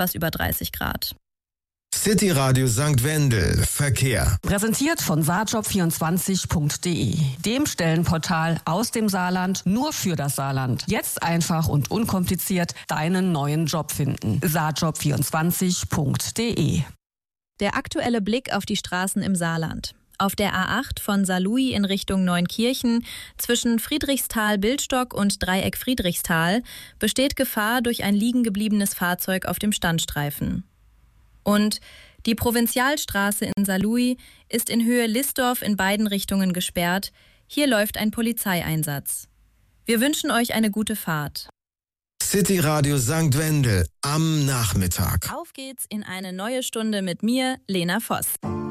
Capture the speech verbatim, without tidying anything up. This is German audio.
etwas über dreißig Grad. City Radio Sankt Wendel, Verkehr. Präsentiert von saarjob vierundzwanzig punkt de, dem Stellenportal aus dem Saarland nur für das Saarland. Jetzt einfach und unkompliziert deinen neuen Job finden. saarjob vierundzwanzig punkt de. Der aktuelle Blick auf die Straßen im Saarland. Auf der A acht von Saarlouis in Richtung Neunkirchen zwischen Friedrichsthal-Bildstock und Dreieck Friedrichsthal besteht Gefahr durch ein liegen gebliebenes Fahrzeug auf dem Standstreifen. Und die Provinzialstraße in Saarlouis ist in Höhe Listdorf in beiden Richtungen gesperrt. Hier läuft ein Polizeieinsatz. Wir wünschen euch eine gute Fahrt. City Radio Sankt Wendel am Nachmittag. Auf geht's in eine neue Stunde mit mir, Lena Voss.